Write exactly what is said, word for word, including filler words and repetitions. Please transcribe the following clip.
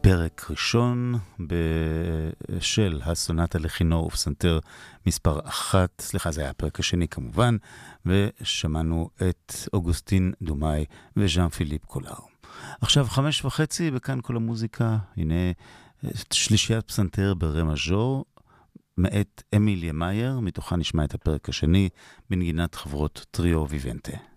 פרק ראשון של הסונטה לכינור ופסנתר מספר אחת, סליחה, זה היה הפרק השני כמובן, ושמענו את אוגוסטין דומאי וז'אן פיליפ קולר. עכשיו חמש וחצי, וכאן כל המוזיקה, הנה שלישיית פסנתר ברה מז'ור, מאת אמיליה מאייר, מתוכה נשמע את הפרק השני בנגינת חברות טריו ויבנטה.